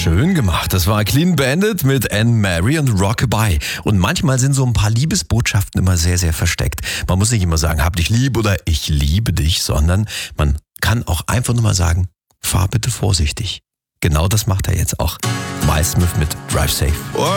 Schön gemacht. Das war Clean Bandit mit Anne Mary und Rockabye. Und manchmal sind so ein paar Liebesbotschaften immer sehr, sehr versteckt. Man muss nicht immer sagen, hab dich lieb oder ich liebe dich, sondern man kann auch einfach nur mal sagen, fahr bitte vorsichtig. Genau das macht er jetzt auch. Miles Smith mit Drive Safe.